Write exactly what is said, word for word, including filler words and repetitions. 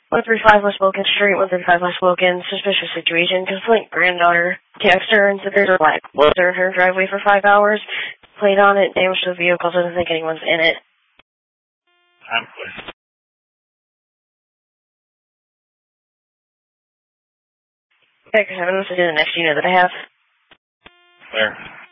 one three five West Wilkins Street, one three five West Wilkins, suspicious situation. Complaint granddaughter texted her and said there's a black blazer in her driveway for five hours. Plate on it, damage to the vehicle, doesn't think anyone's in it. I'm clear. Okay, Chris, I'm going to do the next unit that I have. Clear.